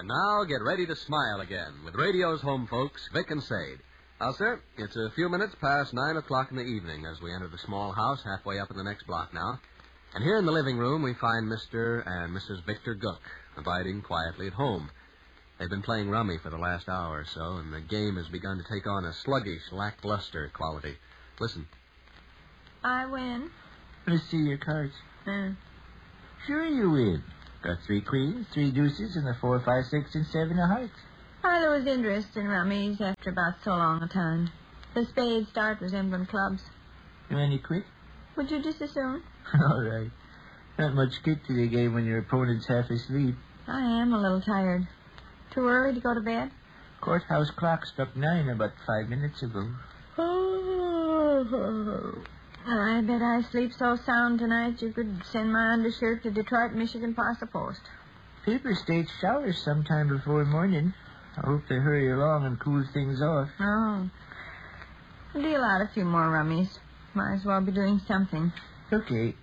And now get ready to smile again with radio's home folks, Vic and Sade. Now, sir, it's a few minutes past 9 o'clock in the evening as we enter the small house halfway up in the next block now. And here in the living room we find Mr. and Mrs. Victor Gook abiding quietly at home. They've been playing rummy for the last hour or so, and the game has begun to take on a sluggish, lackluster quality. Listen. I win. Let's see your cards. Sure you win. Got 3 queens, 3 deuces, and a 4, 5, 6, and 7 of hearts. I lose interest in rummies after about so long a time. The spades start resembling clubs. You any quit? Would you just as soon? All right. Not much kick to the game when your opponent's half asleep. I am a little tired. Too early to go to bed? Courthouse clock struck 9 about 5 minutes ago. I bet I sleep so sound tonight you could send my undershirt to Detroit, Michigan Parcel Post. Paper states showers sometime before morning. I hope they hurry along and cool things off. Oh. Deal out a few more rummies. Might as well be doing something. Okay.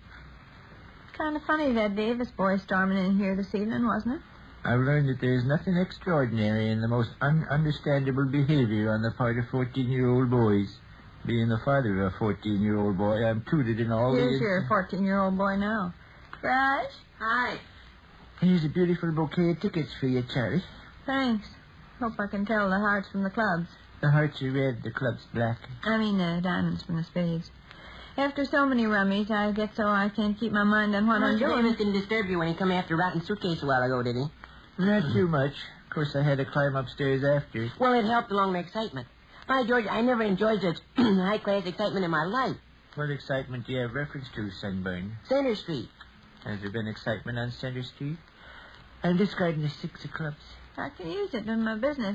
Kind of funny that Davis boy storming in here this evening, wasn't it? I've learned that there's nothing extraordinary in the most ununderstandable behavior on the part of 14-year-old boys. Being the father of a 14-year-old boy, I'm tutored in all Here's your 14-year-old boy now. Raj? Hi. Here's a beautiful bouquet of tickets for you, Charlie. Thanks. Hope I can tell the hearts from the clubs. The hearts are red, the club's black. I mean the diamonds from the spades. After so many rummies, I get so I can't keep my mind on what I'm doing. Davis didn't disturb you when he come after Rotten Suitcase a while ago, did he? Not too much. Of course, I had to climb upstairs after. Well, it helped along the excitement. By George, I never enjoyed such high-class excitement in my life. What excitement do you have reference to, Sunburn? Center Street. Has there been excitement on Center Street? I'm discarding the 6 of clubs. I can use it in my business.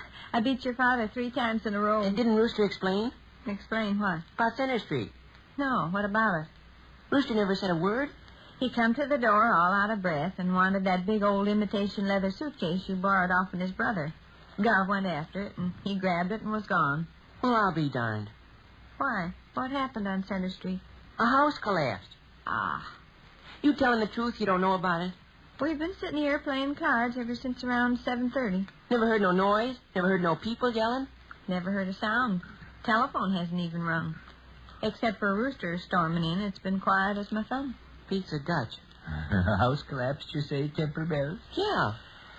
I beat your father 3 times in a row. And didn't Rooster explain? Explain what? About Center Street. No, what about it? Rooster never said a word. He come to the door all out of breath and wanted that big old imitation leather suitcase you borrowed off of his brother. Gav went after it, and he grabbed it and was gone. Well, I'll be darned. Why? What happened on Center Street? A house collapsed. Ah. You telling the truth, you don't know about it? We've been sitting here playing cards ever since around 7:30. Never heard no noise? Never heard no people yelling? Never heard a sound. Telephone hasn't even rung. Except for roosters storming in, it's been quiet as my thumb. Beats a Dutch. A house collapsed, you say, Temple Bells? Yeah.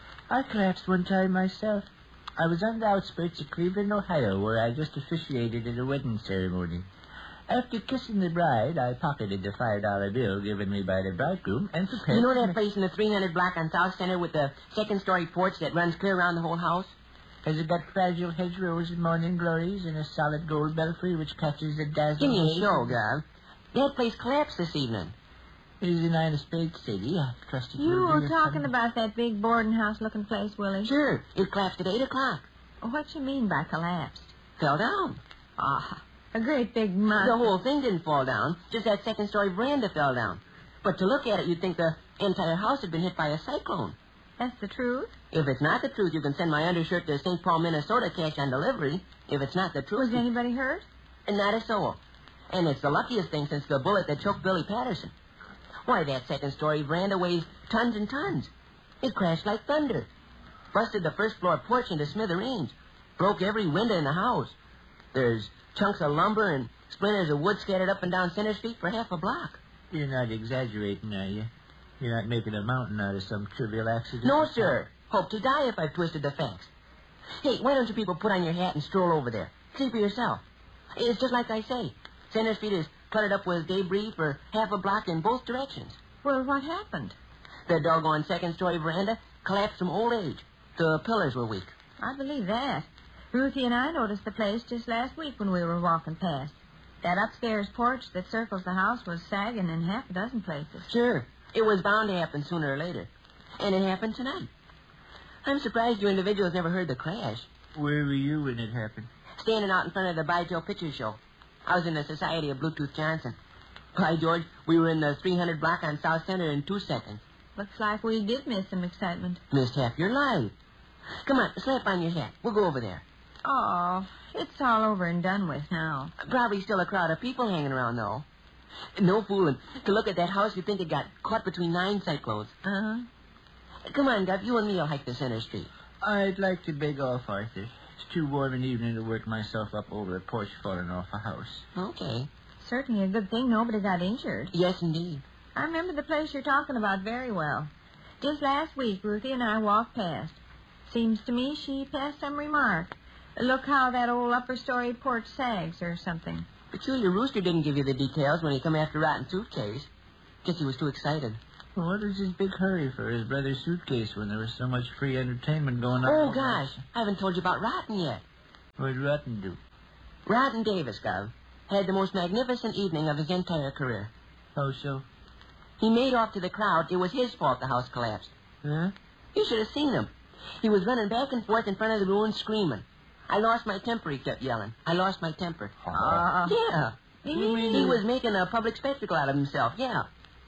I collapsed one time myself. I was on the outskirts of Cleveland, Ohio, where I just officiated at a wedding ceremony. After kissing the bride, I pocketed the $5 bill given me by the bridegroom and prepared... You know that place in the 300 block on South Center with the second-story porch that runs clear around the whole house? Has it got fragile hedgerows and morning glories and a solid gold belfry which catches the dazzling... Give me a haze? show, Gav. That place collapsed this evening. It is a 9 of spades city. I trust it You will were be talking about that big boarding house-looking place, Willie. Sure. It collapsed at 8 o'clock. What you mean by collapsed? Fell down. Ah, a great big mud. The whole thing didn't fall down. Just that second-story veranda fell down. But to look at it, you'd think the entire house had been hit by a cyclone. That's the truth? If it's not the truth, you can send my undershirt to St. Paul, Minnesota, cash on delivery. If it's not the truth... Was anybody hurt? Not a soul. And it's the luckiest thing since the bullet that choked Billy Patterson. Why, that second-story veranda weighs tons and tons. It crashed like thunder. Busted the first-floor porch into smithereens. Broke every window in the house. There's chunks of lumber and splinters of wood scattered up and down Center Street for half a block. You're not exaggerating, are you? You're not making a mountain out of some trivial accident? No, sir. Hope to die if I've twisted the facts. Hey, why don't you people put on your hat and stroll over there? See for yourself. It's just like I say. Center Street is cluttered up with debris for half a block in both directions. Well, what happened? The doggone second-story veranda collapsed from old age. The pillars were weak. I believe that. Ruthie and I noticed the place just last week when we were walking past. That upstairs porch that circles the house was sagging in half a dozen places. Sure. It was bound to happen sooner or later. And it happened tonight. I'm surprised you individuals never heard the crash. Where were you when it happened? Standing out in front of the By Joe Picture Show. I was in the Society of Bluetooth Johnson. By George, we were in the 300 block on South Center in 2 seconds. Looks like we did miss some excitement. Missed half your life. Come on, slap on your hat. We'll go over there. Oh, it's all over and done with now. Probably still a crowd of people hanging around, though. No fooling. To look at that house, you'd think it got caught between 9 cyclones. Uh-huh. Come on, Gov. You and me will hike the center street. I'd like to beg off, Arthur. It's too warm an evening to work myself up over a porch falling off a house. Okay. Certainly a good thing nobody got injured. Yes, indeed. I remember the place you're talking about very well. Just last week, Ruthie and I walked past. Seems to me she passed some remark. Look how that old upper-story porch sags or something. Peculiar Rooster didn't give you the details when he come after Rotten Suitcase. Guess he was too excited. Well, what was his big hurry for his brother's suitcase when there was so much free entertainment going on? Oh, gosh. I haven't told you about Rotten yet. What'd Rotten do? Rotten Davis, Gov, had the most magnificent evening of his entire career. How so? He made off to the crowd. It was his fault the house collapsed. Huh? You should have seen him. He was running back and forth in front of the ruins screaming. I lost my temper, he kept yelling. I lost my temper. Yeah. He was making a public spectacle out of himself, yeah.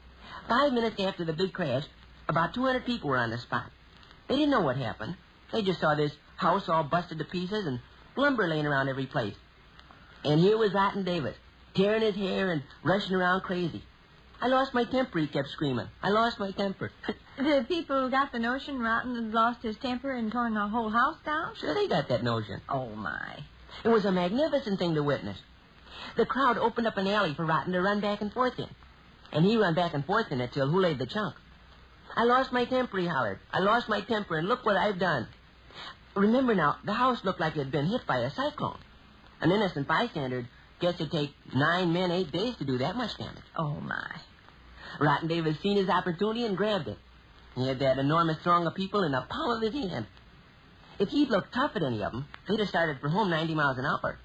5 minutes after the big crash, about 200 people were on the spot. They didn't know what happened. They just saw this house all busted to pieces and lumber laying around every place. And here was Rotten Davis, tearing his hair and rushing around crazy. I lost my temper, he kept screaming. I lost my temper. The people got the notion Rotten had lost his temper and torn the whole house down? Sure, they got that notion. Oh, my. It was a magnificent thing to witness. The crowd opened up an alley for Rotten to run back and forth in. And he ran back and forth in it till who laid the chunk. I lost my temper, he hollered. I lost my temper, and look what I've done. Remember now, the house looked like it had been hit by a cyclone. An innocent bystander guessed it'd take 9 men 8 days to do that much damage. Oh, my. Rotten Davis seen his opportunity and grabbed it. He had that enormous throng of people in the palm of his hand. If he'd looked tough at any of them, they'd have started for home 90 miles an hour.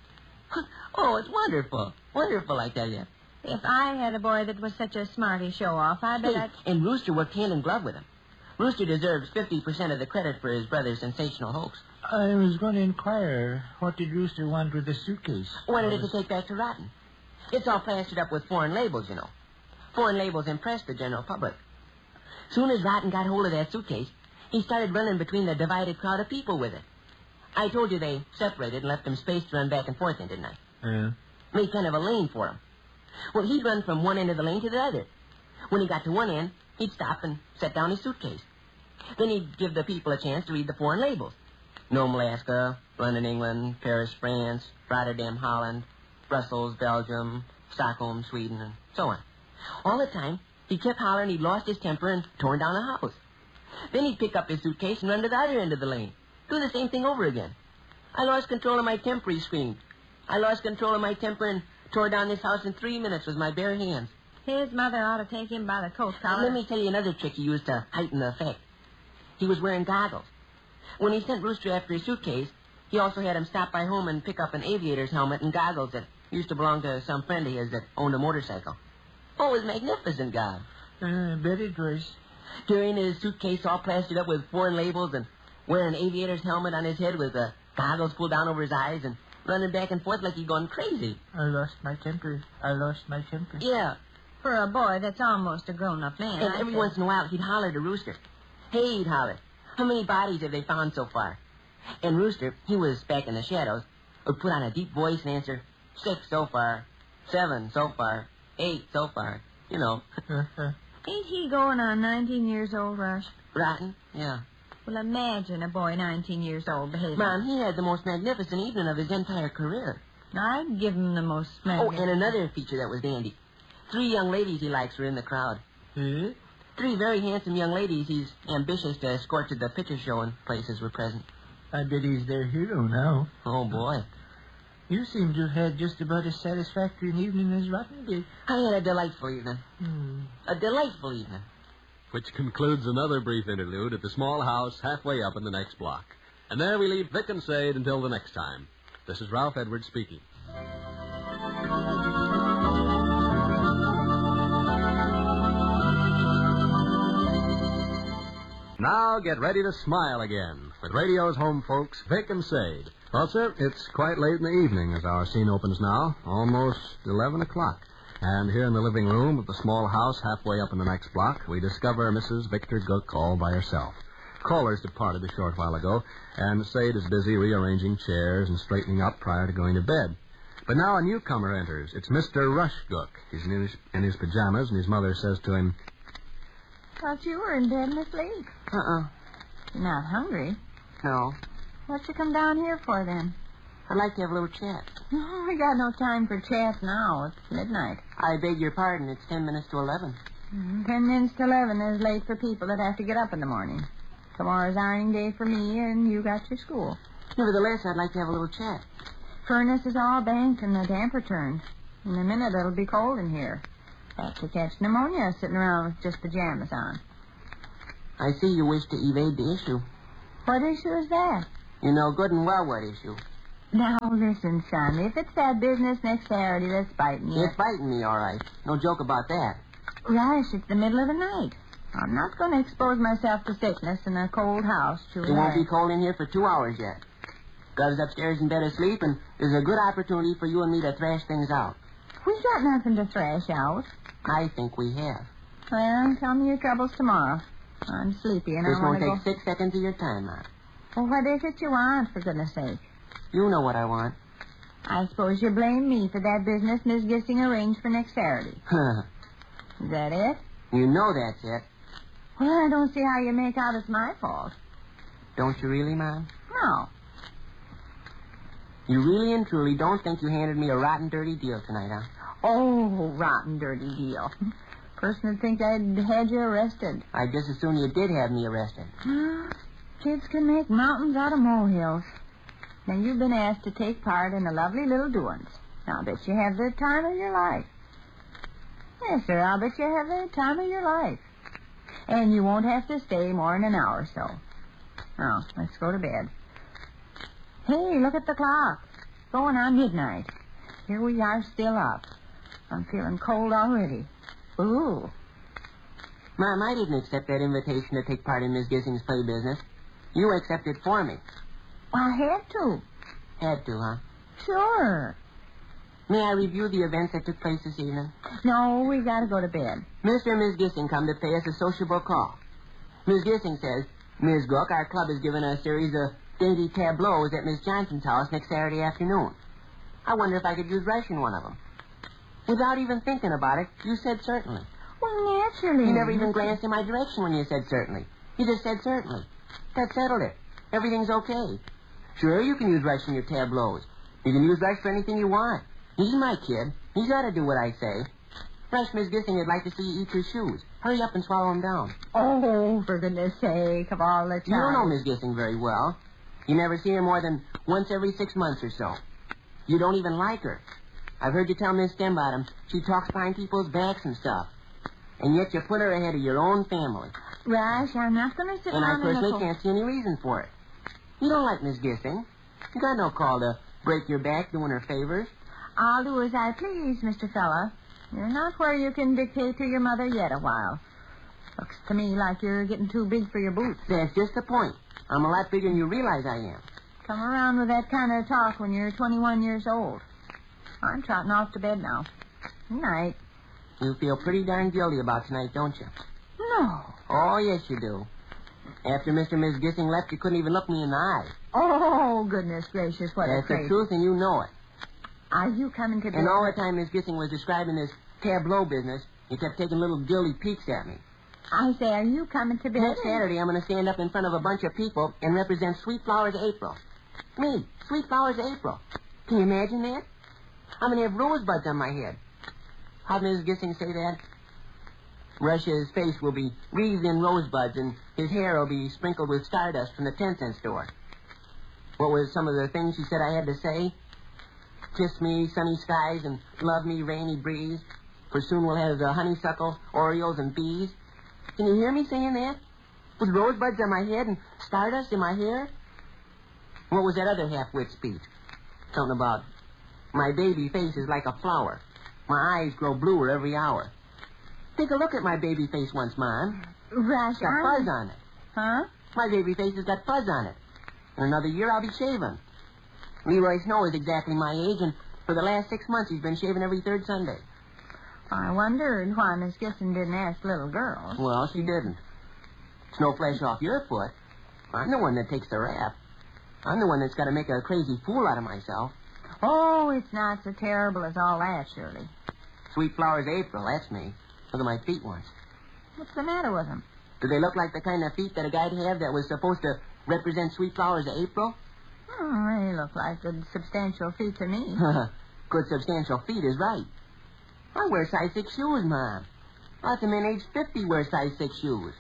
Oh, it's wonderful. Wonderful, I tell you. If I had a boy that was such a smarty show-off, I bet I'd... And Rooster worked hand in glove with him. Rooster deserves 50% of the credit for his brother's sensational hoax. I was going to inquire, what did Rooster want with the suitcase? Wanted it to take back to Rotten. It's all plastered up with foreign labels, you know. Foreign labels impressed the general public. Soon as Rotten got hold of that suitcase, he started running between the divided crowd of people with it. I told you they separated and left him space to run back and forth in, didn't I? Yeah. Made kind of a lane for him. Well, he'd run from one end of the lane to the other. When he got to one end, he'd stop and set down his suitcase. Then he'd give the people a chance to read the foreign labels. Nome, Alaska, London, England, Paris, France, Rotterdam, Holland, Brussels, Belgium, Stockholm, Sweden, and so on. All the time, he kept hollering he'd lost his temper and torn down a house. Then he'd pick up his suitcase and run to the other end of the lane. Do the same thing over again. I lost control of my temper, he screamed. I lost control of my temper and tore down this house in 3 minutes with my bare hands. His mother ought to take him by the coat collar. Let me tell you another trick he used to heighten the effect. He was wearing goggles. When he sent Rooster after his suitcase, he also had him stop by home and pick up an aviator's helmet and goggles that used to belong to some friend of his that owned a motorcycle. Oh, it was magnificent, God. I bet it was. Carrying his suitcase all plastered up with foreign labels and wearing an aviator's helmet on his head with the goggles pulled down over his eyes and running back and forth like he'd gone crazy. I lost my temper. I lost my temper. Yeah. For a boy that's almost a grown-up man. And every once in a while, he'd holler to Rooster. Hey, he'd holler. How many bodies have they found so far? And Rooster, he was back in the shadows, would put on a deep voice and answer, 6 so far, 7 so far, 8 so far. You know. Ain't he going on 19 years old, Rush? Rotten? Yeah. Well, imagine a boy 19 years old behaving. Mom, he had the most magnificent evening of his entire career. I'd give him the most Oh, magnificent... and another feature that was dandy. 3 young ladies he likes were in the crowd. Huh? 3 very handsome young ladies he's ambitious to escort to the picture show and places were present. I bet he's their hero now. Oh, boy. You seem to have had just about as satisfactory an evening as Rotten did. I had a delightful evening. A delightful evening. Which concludes another brief interlude at the small house halfway up in the next block. And there we leave Vic and Sade until the next time. This is Ralph Edwards speaking. Now get ready to smile again with radio's home folks, Vic and Sade. Well, sir, it's quite late in the evening as our scene opens now, almost 11 o'clock. And here in the living room of the small house halfway up in the next block, we discover Mrs. Victor Gook all by herself. Callers departed a short while ago, and Sade is busy rearranging chairs and straightening up prior to going to bed. But now a newcomer enters. It's Mr. Rush Gook. He's in his pajamas, and his mother says to him, Thought you were in bed and asleep. You're not hungry. No. What you come down here for, then? I'd like to have a little chat. Oh, we got no time for chat now. It's midnight. I beg your pardon. It's 10 minutes to 11. 10 minutes to 11 is late for people that have to get up in the morning. Tomorrow's ironing day for me, and you got your school. Nevertheless, I'd like to have a little chat. Furnace is all banked and the damper turned. In a minute, it'll be cold in here. Have to catch pneumonia sitting around with just pajamas on. I see you wish to evade the issue. What issue is that? You know good and well what issue. Now, listen, son. If it's that business next Saturday that's biting you... It's biting me, all right. No joke about that. Rush, it's the middle of the night. I'm not going to expose myself to sickness in a cold house. It won't be cold in here for 2 hours yet. Gus is upstairs in bed asleep, and there's a good opportunity for you and me to thrash things out. We got nothing to thrash out. I think we have. Well, tell me your troubles tomorrow. I'm sleepy, and This I want won't to take 6 seconds of your time, Ma. Well, what is it you want, for goodness sake? You know what I want. I suppose you blame me for that business Miss Gissing arranged for next Saturday. Is that it? You know that's it. Well, I don't see how you make out it's my fault. Don't you really, Mom? No. You really and truly don't think you handed me a rotten, dirty deal tonight, huh? Oh, rotten, dirty deal. Person would think I'd had you arrested. I'd just as soon you did have me arrested. Kids can make mountains out of molehills. Now, you've been asked to take part in the lovely little doings. Now, I bet you have the time of your life. Yes, sir, I'll bet you have the time of your life. And you won't have to stay more than an hour or so. Now, let's go to bed. Hey, look at the clock. Going on midnight. Here we are still up. I'm feeling cold already. Ooh. Mom, I didn't accept that invitation to take part in Miss Gissing's play business. You accepted it for me. Well, I had to. Had to, huh? Sure. May I review the events that took place this evening? No, we got to go to bed. Mr. and Miss Gissing come to pay us a sociable call. Miss Gissing says, Miss Gook, our club has given a series of dainty tableaux at Miss Johnson's house next Saturday afternoon. I wonder if I could use Rush in one of them. Without even thinking about it, you said certainly. Well, naturally. You never even glanced in my direction when you said certainly. You just said certainly. That settled it. Everything's okay. Sure, you can use Rush in your tableaux. You can use Rush for anything you want. He's my kid. He's got to do what I say. Rush, Miss Gissing would like to see you eat your shoes. Hurry up and swallow them down. Oh, for goodness sake, of all the time. You don't know Miss Gissing very well. You never see her more than once every 6 months or so. You don't even like her. I've heard you tell Miss Stembottom she talks behind people's backs and stuff. And yet you put her ahead of your own family. Rush, I'm not going to sit And I around personally can't see any reason for it. You don't like Miss Gissing. You got no call to break your back doing her favors. I'll do as I please, Mr. Fella. You're not where you can dictate to your mother yet a while. Looks to me like you're getting too big for your boots. That's just the point. I'm a lot bigger than you realize I am. Come around with that kind of talk when you're 21 years old. I'm trotting off to bed now. Good night. You feel pretty darn guilty about tonight, don't you? No. Oh, yes, you do. After Mr. and Miss Gissing left, you couldn't even look me in the eye. Oh, goodness gracious, what That's a crazy. the truth, and you know it. Are you coming to bed? And all the time Miss Gissing was describing this tableau business, you kept taking little guilty peeks at me. I say, are you coming to bed? Next Saturday, I'm going to stand up in front of a bunch of people and represent Sweet Flowers April. Me, Sweet Flowers April. Can you imagine that? I'm going to have rosebuds on my head. How'd Miss Gissing say that? Rush's face will be wreathed in rosebuds, and his hair will be sprinkled with stardust from the 10-cent store. What were some of the things she said I had to say? Kiss me, sunny skies, and love me, rainy breeze. For soon we'll have the honeysuckle, orioles, and bees. Can you hear me saying that? With rosebuds on my head and stardust in my hair? What was that other half-wit speech? Something about my baby face is like a flower. My eyes grow bluer every hour. Take a look at my baby face once, Mom. Rush, It's got fuzz on it. Huh? My baby face has got fuzz on it. In another year, I'll be shaven. Leroy Snow is exactly my age, and for the last 6 months, he's been shaving every third Sunday. I wondered why Miss Gissing didn't ask little girls. Well, she didn't. It's no flesh off your foot. I'm the one that takes the rap. I'm the one that's got to make a crazy fool out of myself. Oh, it's not so terrible as all that, Shirley. Sweet Flowers April, that's me. Look at my feet once. What's the matter with them? Do they look like the kind of feet that a guy'd have that was supposed to represent sweet flowers of April? They look like good substantial feet to me. Good substantial feet is right. I wear size 6 shoes, Mom. Lots of men age 50 wear size 6 shoes.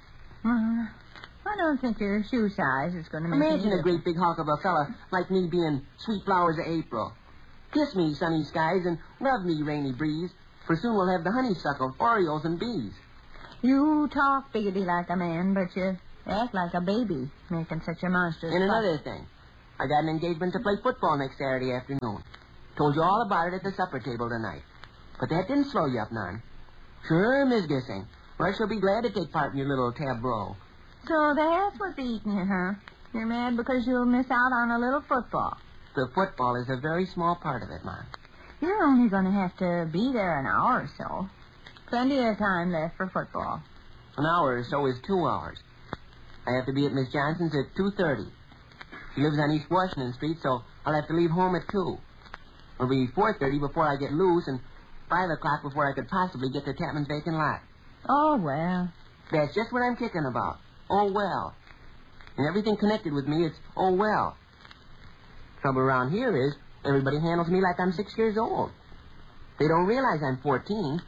I don't think your shoe size is going to make Imagine any a great big hawk of a fella like me being sweet flowers of April. Kiss me, sunny skies, and love me, rainy breeze, for soon we'll have the honeysuckle, orioles, and bees. You talk biggity like a man, but you act like a baby, making such a monstrous And fuss. another thing, I got an engagement to play football next Saturday afternoon. Told you all about it at the supper table tonight. But that didn't slow you up none. Sure, Miss Gissing. Rush will be glad to take part in your little tableau. So that's what's eating you, huh? You're mad because you'll miss out on a little football. The football is a very small part of it, Mom. You're only going to have to be there an hour or so. Plenty of time left for football. An hour or so is 2 hours. I have to be at Miss Johnson's at 2:30. She lives on East Washington Street, so I'll have to leave home at 2. It'll be 4:30 before I get loose, and 5 o'clock before I could possibly get to Tapman's vacant lot. Oh, well. That's just what I'm kicking about. Oh, well. And everything connected with me, it's oh, well. Trouble around here is everybody handles me like I'm 6 years old. They don't realize I'm 14.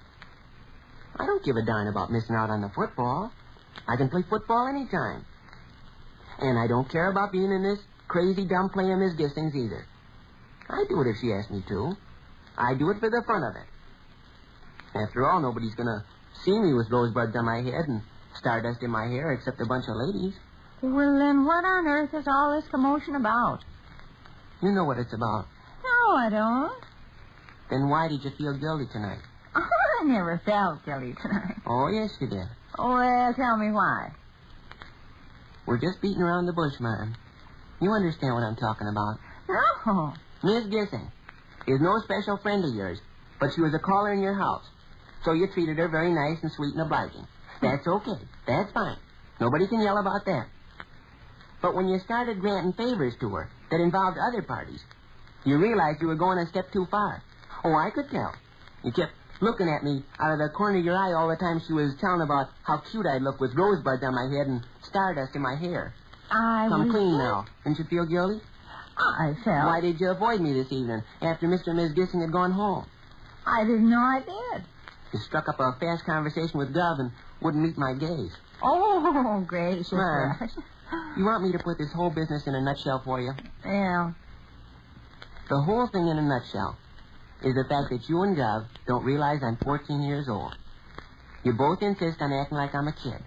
I don't give a darn about missing out on the football. I can play football anytime. And I don't care about being in this crazy, dumb play of Miss Gissing's either. I'd do it if she asked me to. I'd do it for the fun of it. After all, nobody's going to see me with rosebuds on my head and stardust in my hair except a bunch of ladies. Well, then what on earth is all this commotion about? You know what it's about. No, I don't. Then why did you feel guilty tonight? Oh, I never felt guilty tonight. Oh, yes, you did. Well, tell me why. We're just beating around the bush, Mom. You understand what I'm talking about. No. Miss Gissing is no special friend of yours, but she was a caller in your house. So you treated her very nice and sweet and obliging. That's okay. That's fine. Nobody can yell about that. But when you started granting favors to her that involved other parties, you realized you were going a step too far. Oh, I could tell. You kept looking at me out of the corner of your eye all the time she was telling about how cute I'd look with rosebuds on my head and stardust in my hair. Come clean now. Didn't you feel guilty? I felt... Why did you avoid me this evening after Mr. and Miss Gissing had gone home? I didn't know I did. You struck up a fast conversation with Gov and wouldn't meet my gaze. Oh, gracious. Mom, Rush. you want me to put this whole business in a nutshell for you? Yeah. The whole thing in a nutshell is the fact that you and Gov don't realize I'm 14 years old. You both insist on acting like I'm a kid.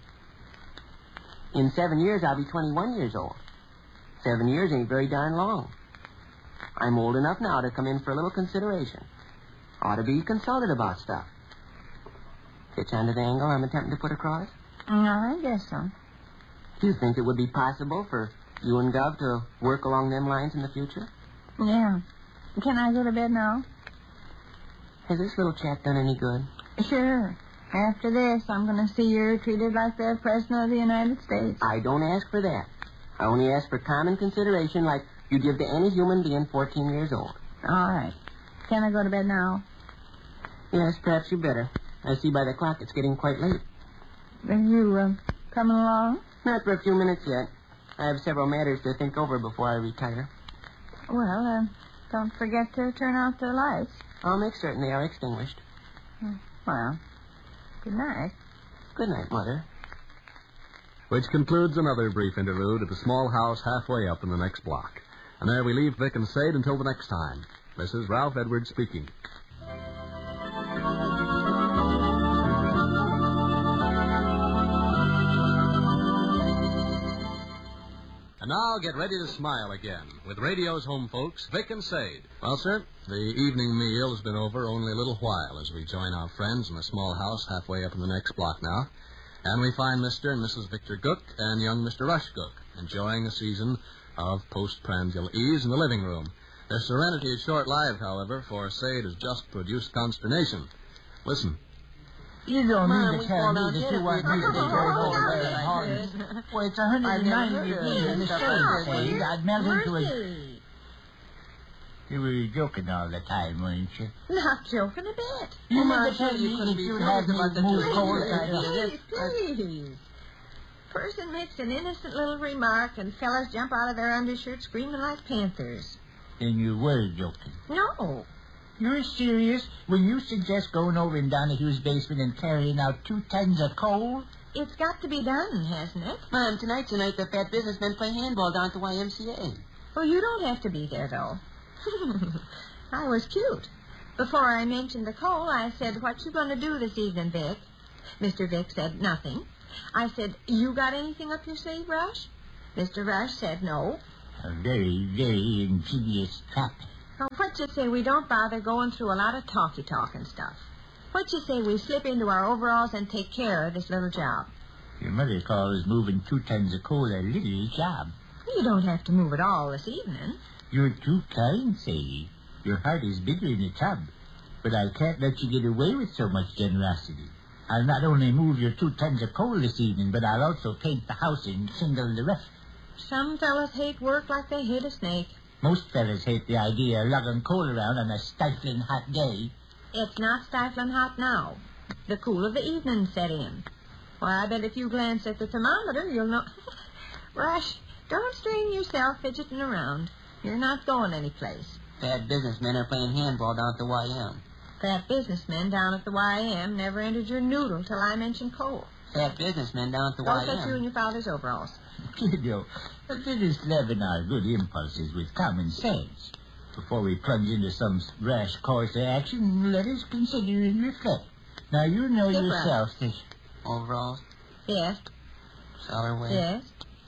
In 7 years, I'll be 21 years old. 7 years ain't very darn long. I'm old enough now to come in for a little consideration. Ought to be consulted about stuff. Catch on to the angle I'm attempting to put across? I guess so. Do you think it would be possible for you and Gov to work along them lines in the future? Yeah. Can I go to bed now? Has this little chat done any good? Sure. After this, I'm going to see you treated like the President of the United States. I don't ask for that. I only ask for common consideration like you give to any human being 14 years old. All right. Can I go to bed now? Yes, perhaps you better. I see by the clock it's getting quite late. Are you coming along? Not for a few minutes yet. I have several matters to think over before I retire. Well, don't forget to turn out the lights. I'll make certain they are extinguished. Well, good night. Good night, Mother. Which concludes another brief interlude at the small house halfway up in the next block. And there we leave Vic and Sade until the next time. This is Ralph Edwards speaking. And now get ready to smile again with radio's home folks, Vic and Sade. Well, sir, the evening meal has been over only a little while as we join our friends in the small house halfway up in the next block now. And we find Mr. and Mrs. Victor Gook and young Mr. Rush Gook enjoying a season of postprandial ease in the living room. Their serenity is short-lived, however, for Sade has just produced consternation. Listen. You don't Mom, mean we to tell fall me down that dead you if want we me to don't go go over down there like hard? this. Well, it's I've never 190 heard of degrees in the stuff shade, like Sade. that. I'd melt into a... You were joking all the time, weren't you? Not joking a bit. You never Marshal, told you me couldn't if be you'd serious have me about the move two coal. ladies. Please. Person makes an innocent little remark, and fellas jump out of their undershirts screaming like panthers. Then you were joking. No. You're serious when you suggest going over in Donahue's basement and carrying out 2 tons of coal? It's got to be done, hasn't it? Mom, tonight's the night the fat businessmen play handball down at the YMCA. Well, you don't have to be there, though. I was cute. Before I mentioned the coal, I said, "What you going to do this evening, Vic?" Mr. Vic said, "Nothing." I said, "You got anything up your sleeve, Rush?" Mr. Rush said, "No." A very, very ingenious trap. Well, what you say we don't bother going through a lot of talk and stuff? What you say we slip into our overalls and take care of this little job? Your mother calls moving 2 tons of coal a little job. You don't have to move it all this evening. You're too kind, Sadie. Your heart is bigger in the tub. But I can't let you get away with so much generosity. I'll not only move your 2 tons of coal this evening, but I'll also paint the house and shingle the roof. Some fellas hate work like they hate a snake. Most fellas hate the idea of lugging coal around on a stifling hot day. It's not stifling hot now. The cool of the evening set in. Why, I bet if you glance at the thermometer, you'll know... Rush, don't strain yourself fidgeting around. You're not going anyplace. Fat businessmen are playing handball down at the YM. Fat businessmen down at the YM never entered your noodle till I mentioned coal. Fat businessmen down at the Don't YM. touch you in your father's overalls. Kiddo, let us leaven our good impulses with common sense. Before we plunge into some rash course of action, let us consider and reflect. Now, you know Get yourself that... Overalls, Yes, cellar weight. yes.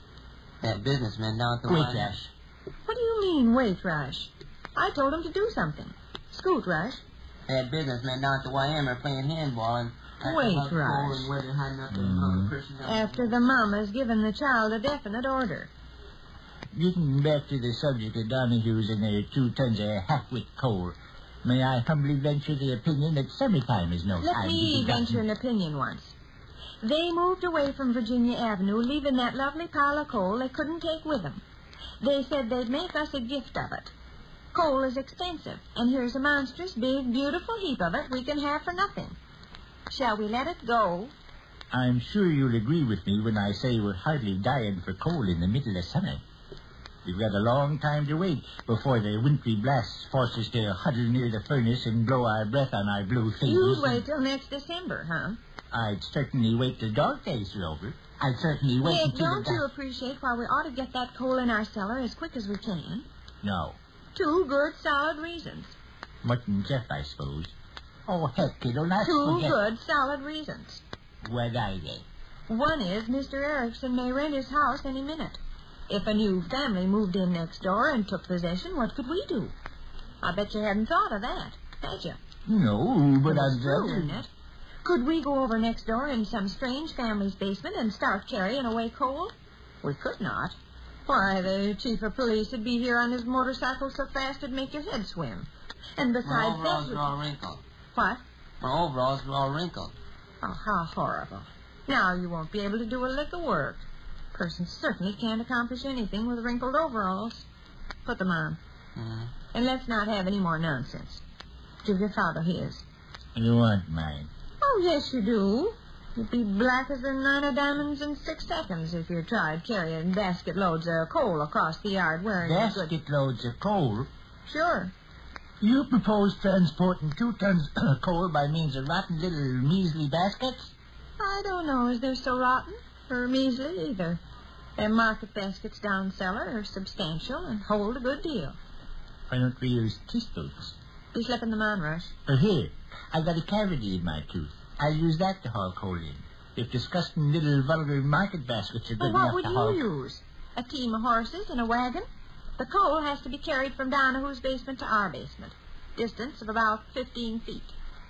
Fat businessmen down at the Wait, YM. Rush. What do you mean, wait, Rush? I told him to do something. Scoot, Rush. Fat businessmen down at the YM are playing handball and... Wait, Rush. Rush. And where they're hiding up the person down After the mama's given the child a definite order. Getting back to the subject of Donahue's and their 2 tons of half-wit coal, may I humbly venture the opinion that summertime is no Let time to me be venture gotten. an opinion once. They moved away from Virginia Avenue, leaving that lovely pile of coal they couldn't take with them. They said they'd make us a gift of it. Coal is expensive, and here's a monstrous, big, beautiful heap of it we can have for nothing. Shall we let it go? I'm sure you'll agree with me when I say we're hardly dying for coal in the middle of summer. We've got a long time to wait before the wintry blasts force us to huddle near the furnace and blow our breath on our blue faces. You'd wait till next December, huh? I'd certainly wait till dog days are over. I'd certainly wait Nick, until don't you appreciate why we ought to get that coal in our cellar as quick as we can? No. 2 good, solid reasons. Mutton Jeff, I suppose. Oh, heck, kiddo, not 2 forget. good, solid reasons. What are they? One is Mr. Erickson may rent his house any minute. If a new family moved in next door and took possession, what could we do? I bet you hadn't thought of that, had you? No, but It's I'm true, isn't it? Could we go over next door in some strange family's basement and start carrying away coal? We could not. Why, the chief of police would be here on his motorcycle so fast it'd make your head swim. And My besides overalls that... are all wrinkled. What? My overalls are all wrinkled. Oh, how horrible. Now you won't be able to do a lick of work. Person certainly can't accomplish anything with wrinkled overalls. Put them on. Mm-hmm. And let's not have any more nonsense. Give your father his. You want mine? Oh, yes, you do. You'd be black as the 9 of diamonds in 6 seconds if you tried carrying basket loads of coal across the yard wearing a good... Basket loads of coal? Sure. You propose transporting 2 tons of coal by means of rotten little measly baskets? I don't know as they're so rotten or measly either. Their market baskets down cellar are substantial and hold a good deal. Why don't we use teaspoons? Be slipping them on, Rush. Here, I've got a cavity in my tooth. I'll use that to haul coal in. If disgusting little vulgar market baskets are good Well, enough what to would haul... you use? A team of horses and a wagon? The coal has to be carried from Donahue's basement to our basement. Distance of about 15 feet.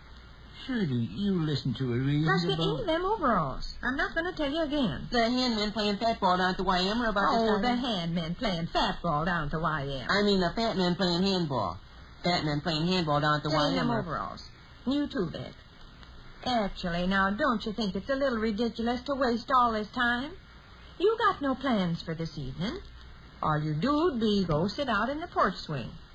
Surely you listen to a Rush, get reasonable... into them overalls. I'm not going to tell you again. The handmen playing fat ball down at the YM are about Oh, to the start. handmen playing fat ball down at the YM. I mean the fat men playing handball. Fat men playing handball down at the Get in YM. them are- overalls. You too, Vic. Actually, now, don't you think it's a little ridiculous to waste all this time? You got no plans for this evening. All you do would be go sit out in the porch swing.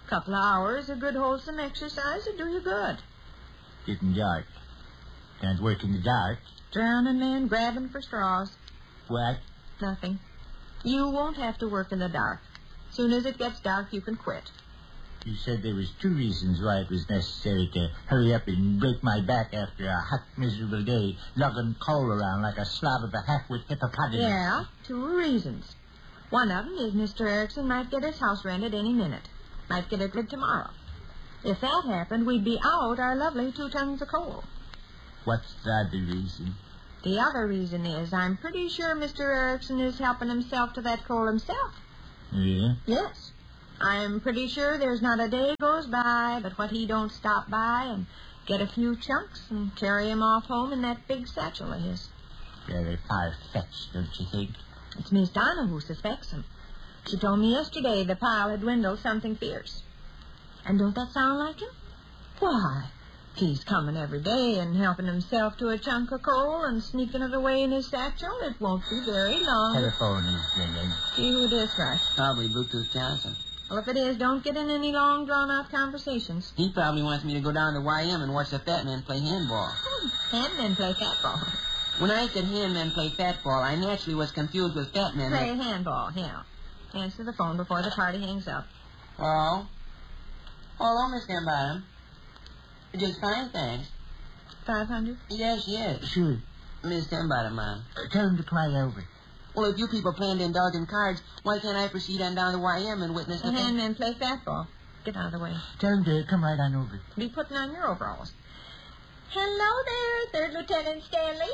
Couple of hours of good wholesome exercise will do you good. Getting dark. Can't work in the dark. Drowning man grabbing for straws. What? Nothing. You won't have to work in the dark. Soon as it gets dark, you can quit. You said there was 2 reasons why it was necessary to hurry up and break my back after a hot, miserable day, lugging coal around like a slob of a half-wit hippopotamus. Yeah, 2 reasons. One of them is Mr. Erickson might get his house rented any minute. Might get it lit tomorrow. If that happened, we'd be out our lovely 2 tons of coal. What's the other reason? The other reason is I'm pretty sure Mr. Erickson is helping himself to that coal himself. Yeah? Yes. I'm pretty sure there's not a day goes by but what he don't stop by and get a few chunks and carry 'em off home in that big satchel of his. Rather far-fetched, don't you think? It's Miss Donna who suspects him. She told me yesterday the pile had dwindled something fierce. And don't that sound like him? Why, he's coming every day and helping himself to a chunk of coal and sneaking it away in his satchel. It won't be very long. Telephone is ringing. See who it is, Rush. Probably Bluetooth Johnson. Well, if it is, don't get in any long, drawn-out conversations. He probably wants me to go down to YM and watch the fat man play handball. Handmen play fatball. When I said handmen play fatball, I naturally was confused with fat men. Play handball, yeah. Answer the phone before the party hangs up. Hello? Hello, Miss Gambottom. Just fine, thanks. 500? Yes. Sure. Miss Gambottom, Mom. Tell him to come right over. Well, if you people plan to indulge in cards, why can't I proceed on down to YM and witness The handmen play fatball. Get out of the way. Tell him to come right on over. Be putting on your overalls. Hello there, 3rd Lieutenant Stanley.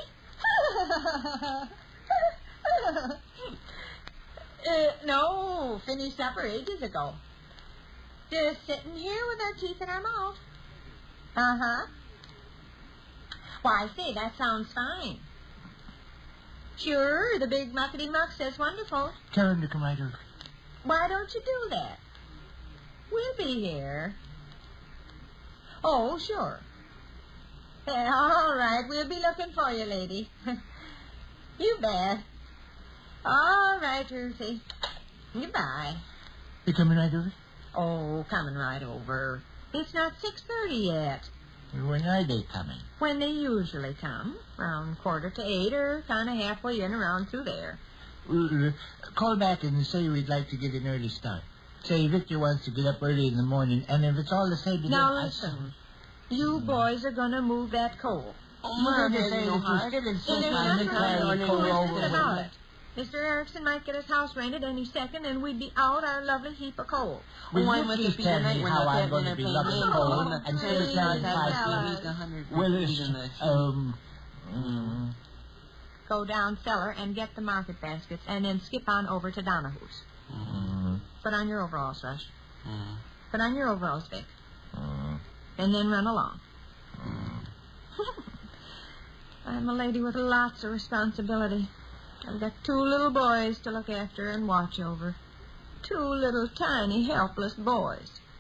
No, finished supper ages ago. Just sitting here with our teeth in our mouth. Uh-huh. Why, say, that sounds fine. Sure, the big muckety-muck says wonderful. Tell him to come right over. Why don't you do that? We'll be here. Oh, sure. All right, we'll be looking for you, lady. You bet. All right, Ruthie. Goodbye. You coming right over? Oh, coming right over. It's not 6:30 yet. When are they coming? When they usually come, around 7:45 or kind of halfway in around through there. Call back and say we'd like to get an early start. Say Victor wants to get up early in the morning, and if it's all the same to Now them, listen, you boys are going to move that coal. Mom, Mom, say no that heart. you still And insist there's on nothing declaring the coal over about with. it. Mr. Erickson might get his house rented any second, and we'd be out our lovely heap of coal. Will Why you must please it be tell the night me when how the I'm fat going men to be are playing lugging handball coal and and the still please selling tell five us. at least 100 Willis, in the... Go down cellar and get the market baskets, and then skip on over to Donahue's. Put on your overalls, Rush. Put on your overalls, Vic. And then run along. I'm a lady with lots of responsibility. I've got 2 little boys to look after and watch over. 2 little tiny helpless boys.